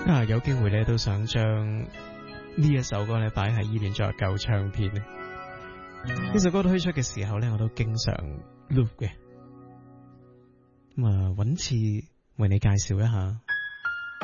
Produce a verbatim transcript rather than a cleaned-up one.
啊，有機會咧都想將呢一首歌咧擺喺依邊作為舊唱片。呢首歌推出嘅時候咧，我都經常 loop 嘅。咁啊，揾次為你介紹一下。